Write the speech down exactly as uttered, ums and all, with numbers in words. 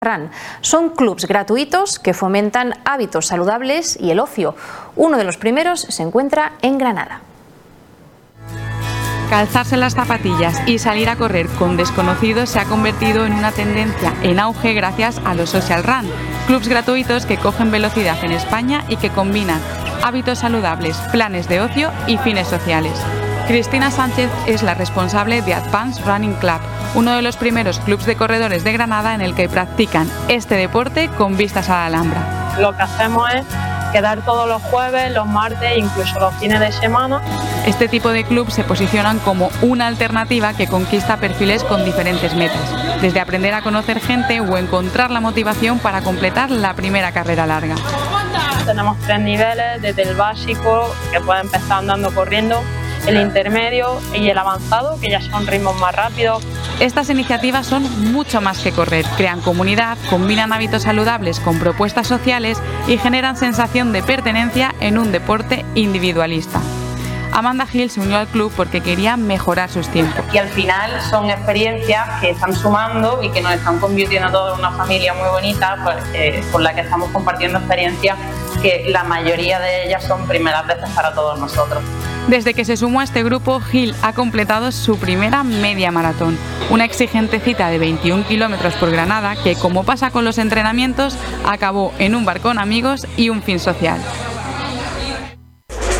Run. Son clubs gratuitos que fomentan hábitos saludables y el ocio. Uno de los primeros se encuentra en Granada. Calzarse las zapatillas y salir a correr con desconocidos se ha convertido en una tendencia en auge gracias a los Social Run, clubs gratuitos que cogen velocidad en España y que combinan hábitos saludables, planes de ocio y fines sociales. Cristina Sánchez es la responsable de Advanced Running Club, uno de los primeros clubs de corredores de Granada en el que practican este deporte con vistas a la Alhambra. Lo que hacemos es quedar todos los jueves, los martes, incluso los fines de semana. Este tipo de clubs se posicionan como una alternativa que conquista perfiles con diferentes metas, desde aprender a conocer gente o encontrar la motivación para completar la primera carrera larga. Tenemos tres niveles, desde el básico, que puede empezar andando corriendo, el intermedio y el avanzado, que ya son ritmos más rápidos. Estas iniciativas son mucho más que correr, crean comunidad, combinan hábitos saludables con propuestas sociales y generan sensación de pertenencia en un deporte individualista. Amanda Gil se unió al club porque quería mejorar sus tiempos. Y al final son experiencias que están sumando y que nos están convirtiendo a todos en una familia muy bonita, pues, eh, con la que estamos compartiendo experiencias que la mayoría de ellas son primeras veces para todos nosotros. Desde que se sumó a este grupo, Gil ha completado su primera media maratón, una exigente cita de veintiún kilómetros por Granada que, como pasa con los entrenamientos, acabó en un bar con amigos y un fin social.